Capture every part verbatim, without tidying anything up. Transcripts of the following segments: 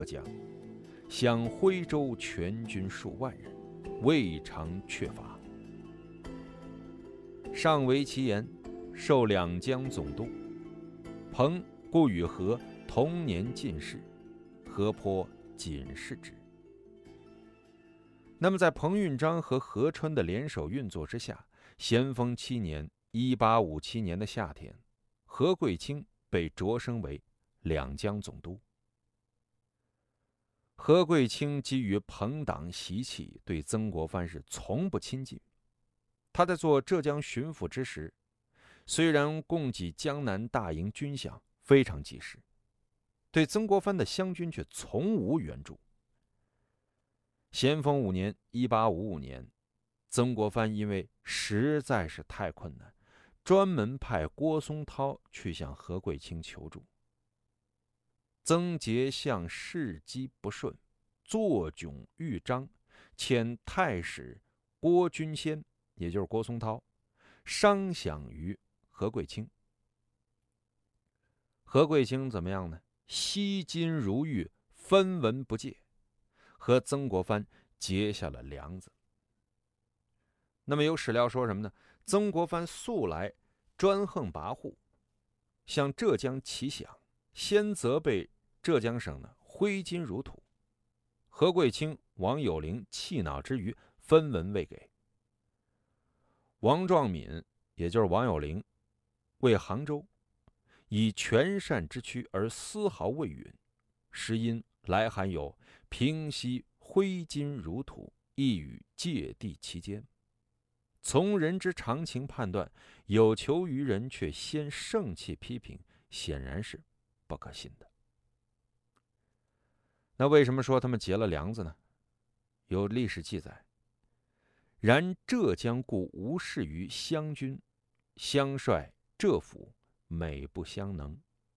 江，降徽州全军数万人，未尝缺乏。上为其言，授两江总督。彭故与和同年进士，和颇谨视之。那么在彭运章和何春的联手运作之下，咸丰七年一八五七年的夏天，何贵卿被擢升为两江总督。何贵卿基于朋党习气，对曾国藩是从不亲近。他在做浙江巡抚之时，虽然供给江南大营军饷非常及时，对曾国藩的湘军却从无援助。咸丰五年一八五五年，曾国藩因为实在是太困难，专门派郭松涛去向何贵卿求助。曾节相事机不顺，作窘豫章，遣太史郭君先，也就是郭松涛，商饷于何贵卿。何贵卿怎么样呢？惜金如玉，分文不借，和曾国藩结下了梁子。那么有史料说什么呢？曾国藩素来专横跋扈，向浙江乞饷，先责备浙江省呢挥金如土。何贵卿、王有龄气恼之余，分文未给。王壮敏，也就是王有龄，为杭州，以全善之躯而丝毫未允，时因来函有平息挥金如土，一语芥蒂其间。从人之常情判断，有求于人却先盛气批评，显然是不可信的。那为什么说他们结了梁子呢？有历史记载，然浙江故无事于湘军，湘帅浙府美不相能。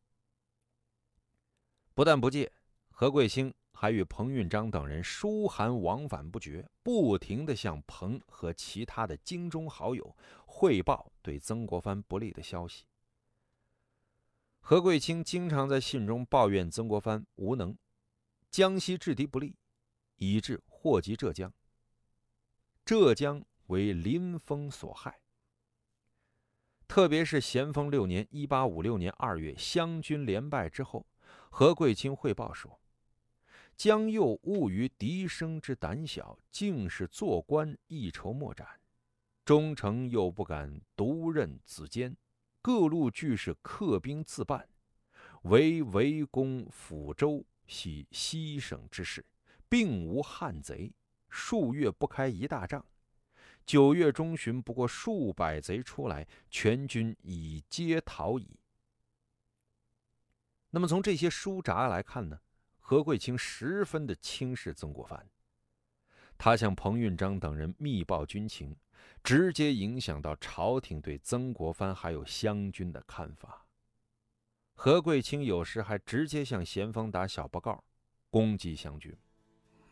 不但不借，何贵卿还与彭运章等人书函往返不绝，不停地向彭和其他的京中好友汇报对曾国藩不利的消息。何贵卿经常在信中抱怨曾国藩无能，江西制敌不利，以致祸及浙江。浙江为林风所害。特别是咸丰六年一八五六年二月湘军连败之后，何贵卿汇报说，江右误于敌生之胆小，竟是做官一筹莫展，忠诚又不敢独任子监，各路俱是克兵自办，唯围攻抚州系西省之事，并无汉贼，数月不开一大仗。九月中旬，不过数百贼出来，全军已皆逃矣。那么从这些书札来看呢，何贵卿十分的轻视曾国藩，他向彭运章等人密报军情，直接影响到朝廷对曾国藩还有湘军的看法。何贵卿有时还直接向咸丰打小报告，攻击湘军。